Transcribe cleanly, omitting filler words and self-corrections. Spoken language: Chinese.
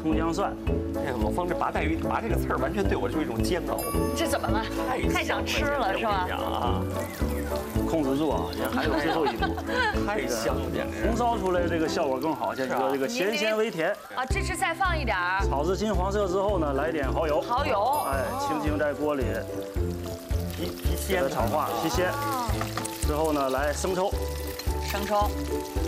葱姜蒜。 哎呀，老方这拔带鱼拔这个刺儿，完全对我就是一种煎熬。 这怎么了？太想吃了是吧？ 啊， 控制住啊，还有最后一步， 太香了，简直。 红烧出来这个效果更好，像你说这个咸咸微甜。 啊，这是再放一点儿。 炒至金黄色之后呢，来点蚝油。 蚝油。 哎，轻轻在锅里提鲜炒化提鲜。之后呢，来生抽。 生抽。